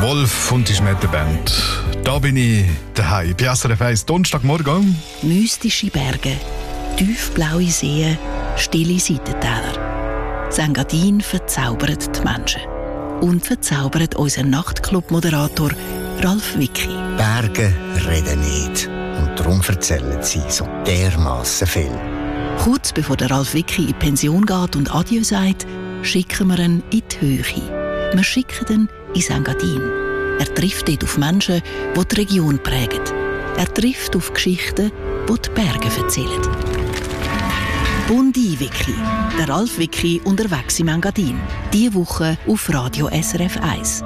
Wolf und die Schmetterband. Da bin ich daheim. Bei SRF 1 Donnerstagmorgen. Mystische Berge, tiefblaue Seen, stille Seitentäler. Engadin verzaubert die Menschen. Und verzaubert unser Nachtclub-Moderator Ralf Wicki. Berge reden nicht. Und darum erzählen sie so dermassen viel. Kurz bevor der Ralf Wicki in die Pension geht und Adieu sagt, schicken wir ihn in die Höhe. Wir schicken ihn ins Engadin. Er trifft dort auf Menschen, die die Region prägen. Er trifft auf Geschichten, die die Berge erzählen. Bundi Wicki, der Ralf Wicki unterwegs im Engadin. Diese Woche auf Radio SRF 1.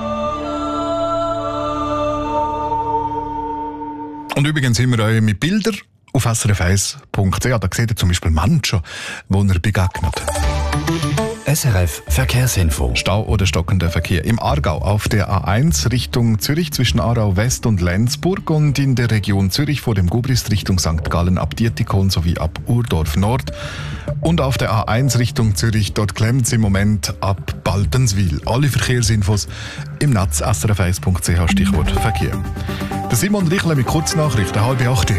Und übrigens sind wir euch mit Bildern auf srf1.ch. Da seht ihr zum Beispiel Menschen, die ihr begegnet. SRF Verkehrsinfo. Stau oder stockender Verkehr im Aargau auf der A1 Richtung Zürich zwischen Aarau West und Lenzburg und in der Region Zürich vor dem Gubrist Richtung St. Gallen ab Dietikon sowie ab Urdorf Nord. Und auf der A1 Richtung Zürich, dort klemmt es im Moment ab Baltenswil. Alle Verkehrsinfos im Netz srf1.ch Stichwort Verkehr. Der Simon Richler mit Kurznachrichten, 7:30.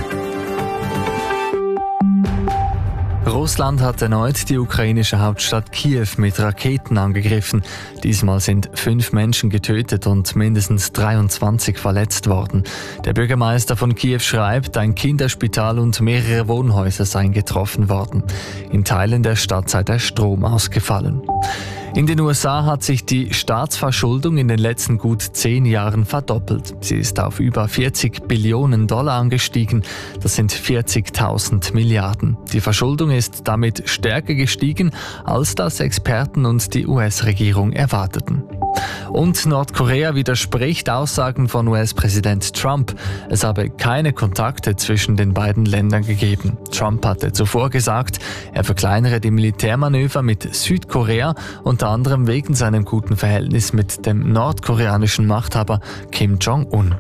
Russland hat erneut die ukrainische Hauptstadt Kiew mit Raketen angegriffen. Diesmal sind 5 Menschen getötet und mindestens 23 verletzt worden. Der Bürgermeister von Kiew schreibt, ein Kinderspital und mehrere Wohnhäuser seien getroffen worden. In Teilen der Stadt sei der Strom ausgefallen. In den USA hat sich die Staatsverschuldung in den letzten gut 10 Jahren verdoppelt. Sie ist auf über 40 Billionen Dollar angestiegen. Das sind 40.000 Milliarden. Die Verschuldung ist damit stärker gestiegen, als das Experten und die US-Regierung erwarteten. Und Nordkorea widerspricht Aussagen von US-Präsident Trump. Es habe keine Kontakte zwischen den beiden Ländern gegeben. Trump hatte zuvor gesagt, er verkleinere die Militärmanöver mit Südkorea, unter anderem wegen seinem guten Verhältnis mit dem nordkoreanischen Machthaber Kim Jong-un.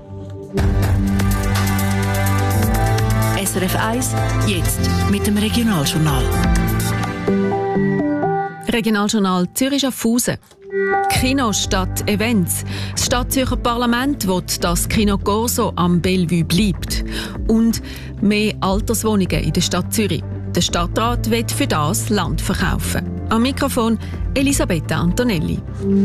SRF 1, jetzt mit dem Regionaljournal. Regionaljournal Zürich-Schaffhausen. Kino statt Events. Das Stadtzürcher Parlament will, dass das Kino Corso am Bellevue bleibt. Und mehr Alterswohnungen in der Stadt Zürich. Der Stadtrat will für das Land verkaufen. Am Mikrofon Elisabetta Antonelli.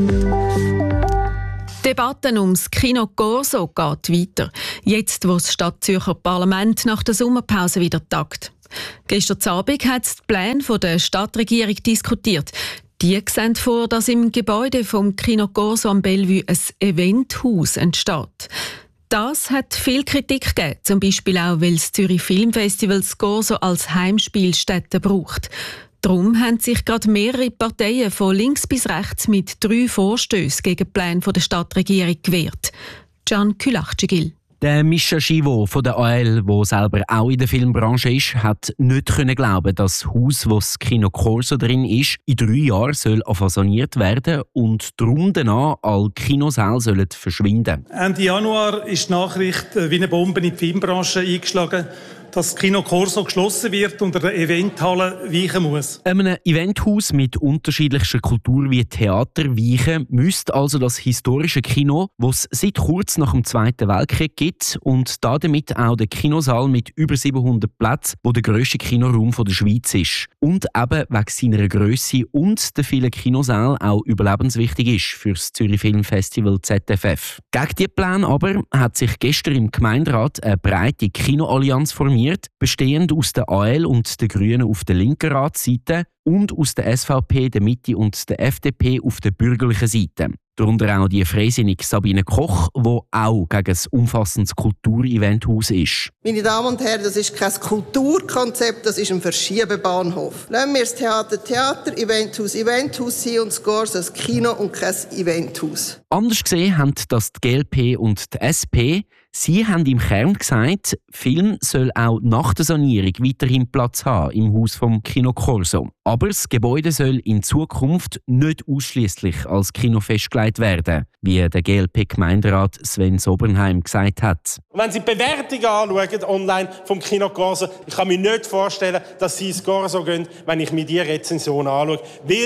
Die Debatte ums Kino Corso geht weiter. Jetzt, wo das Stadtzürcher Parlament nach der Sommerpause wieder tagt. Gestern Abend hat es die Pläne der Stadtregierung diskutiert. Die sehen vor, dass im Gebäude vom Kino Corso am Bellevue ein Eventhaus entsteht. Das hat viel Kritik gegeben, zum Beispiel auch, weil das Zürich Filmfestival das Corso als Heimspielstätte braucht. Darum haben sich gerade mehrere Parteien von links bis rechts mit 3 Vorstößen gegen die Pläne der Stadtregierung gewehrt. Can Külachcigil. Der Mischa Schivo von der AL, der selber auch in der Filmbranche ist, hat nicht glauben, dass das Haus, wo das Kino Corso drin ist, in 3 Jahren soll saniert werden und darum danach alle Kinosäle sollen verschwinden. Ende Januar ist die Nachricht wie eine Bombe in die Filmbranche eingeschlagen, dass das Kino Corso geschlossen wird und eine Eventhalle weichen muss. Einem Eventhaus mit unterschiedlichster Kultur wie Theater weichen müsste also das historische Kino, das es seit kurz nach dem Zweiten Weltkrieg gibt und damit auch der Kinosaal mit über 700 Plätzen, wo der grösste Kinoraum der Schweiz ist. Und eben wegen seiner Grösse und der vielen Kinosäle auch überlebenswichtig ist für das Zürich Filmfestival ZFF. Gegen diese Pläne aber hat sich gestern im Gemeinderat eine breite Kinoallianz formiert, bestehend aus der AL und den Grünen auf der linken Ratsseite und aus der SVP, der Mitte und der FDP auf der bürgerlichen Seite. Darunter auch die freisinnige Sabine Koch, die auch gegen ein umfassendes Kultureventhaus ist. Meine Damen und Herren, das ist kein Kulturkonzept, das ist ein Verschiebebahnhof. Lassen wir das Theater Theater, Eventhaus Eventhaus sein und das Corso das Kino und kein Eventhaus. Anders gesehen haben das die GLP und die SP. Sie haben im Kern gesagt, Film soll auch nach der Sanierung weiterhin Platz haben im Haus vom Kino Corso. Aber das Gebäude soll in Zukunft nicht ausschließlich als Kino festgelegt werden, wie der GLP-Gemeinderat Sven Sobernheim gesagt hat. Und wenn Sie die Bewertungen anschauen, online vom Kino Corso, ich kann mir nicht vorstellen, dass Sie ins Corso gehen, wenn ich mir diese Rezension anschaue. Weil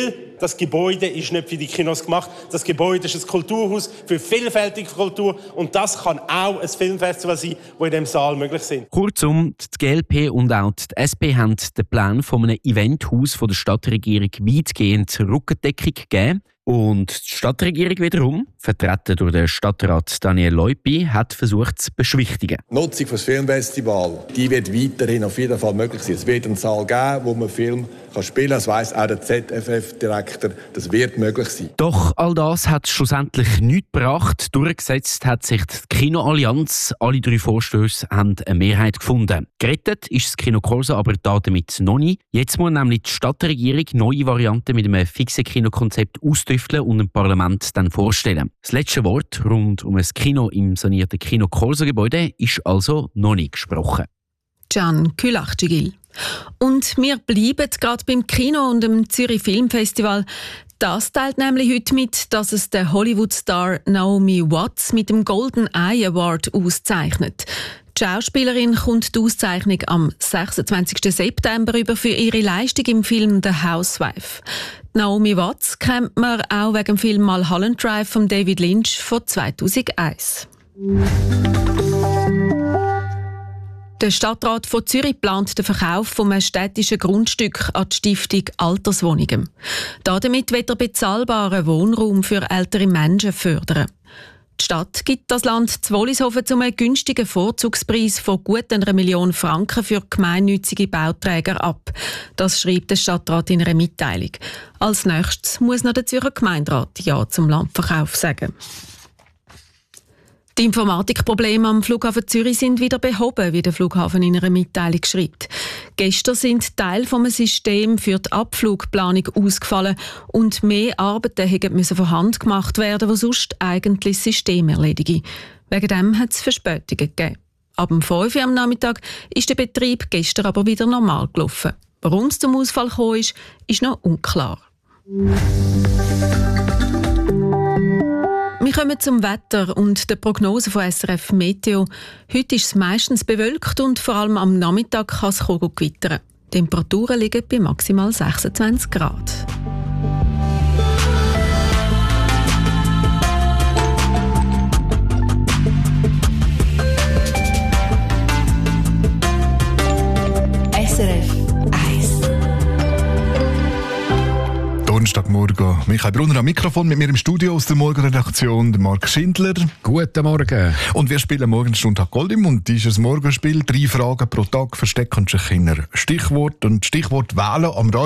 das Gebäude ist nicht für die Kinos gemacht. Das Gebäude ist ein Kulturhaus für vielfältige Kultur und das kann auch ein Filmfestival sein, das in diesem Saal möglich ist. Kurzum, die GLP und auch die SP haben den Plan von einem Eventhaus von der Stadtregierung weitgehend Rückendeckung gegeben. Und die Stadtregierung wiederum, vertreten durch den Stadtrat Daniel Leupi, hat versucht zu beschwichtigen. Die Nutzung des Filmfestivals wird weiterhin auf jeden Fall möglich sein. Es wird einen Saal geben, wo man Film spielen kann. Das weiss auch der ZFF-Direktor. Das wird möglich sein. Doch all das hat schlussendlich nichts gebracht. Durchgesetzt hat sich die Kinoallianz. Alle 3 Vorstöße haben eine Mehrheit gefunden. Gerettet ist das Kino Corso aber damit noch nicht. Jetzt muss nämlich die Stadtregierung neue Varianten mit einem fixen Kinokonzept austüfteln und dem Parlament dann vorstellen. Das letzte Wort rund um ein Kino im sanierten Kino Corso-Gebäude ist also noch nicht gesprochen. Can Külachcigil. Und wir bleiben gerade beim Kino und dem Zürich Filmfestival. Das teilt nämlich heute mit, dass es der Hollywood-Star Naomi Watts mit dem Golden Eye Award auszeichnet. Die Schauspielerin kommt die Auszeichnung am 26. September über für ihre Leistung im Film «The Housewife». Naomi Watts kennt man auch wegen dem Film «Mulholland Drive» von David Lynch von 2001. Der Stadtrat von Zürich plant den Verkauf von einem städtischen Grundstück an die Stiftung Alterswohnungen. Damit will er bezahlbaren Wohnraum für ältere Menschen fördern. Die Stadt gibt das Land Wollishofen zu einem günstigen Vorzugspreis von gut 1 Million Franken für gemeinnützige Bauträger ab. Das schreibt der Stadtrat in einer Mitteilung. Als nächstes muss noch der Zürcher Gemeinderat Ja zum Landverkauf sagen. Die Informatikprobleme am Flughafen Zürich sind wieder behoben, wie der Flughafen in einer Mitteilung schreibt. Gestern sind Teile vom System für die Abflugplanung ausgefallen und mehr Arbeiten müssen von Hand gemacht werden, die sonst eigentlich das System erledigen. Wegen dem hat es Verspätungen gegeben. Ab 5 Uhr am Nachmittag ist der Betrieb gestern aber wieder normal gelaufen. Warum es zum Ausfall gekommen ist noch unklar. Wir kommen zum Wetter und der Prognose von SRF Meteo. Heute ist es meistens bewölkt und vor allem am Nachmittag kann es gewittern. Die Temperaturen liegen bei maximal 26 Grad. SRF 1. Donnerstagmorgen. Michael Brunner am Mikrofon, mit mir im Studio aus der Morgenredaktion, der Marc Schindler. Guten Morgen. Und wir spielen morgen Stundtag Goldim und dieses Morgenspiel 3 Fragen pro Tag verstecken sich in Stichwort und Stichwort wählen am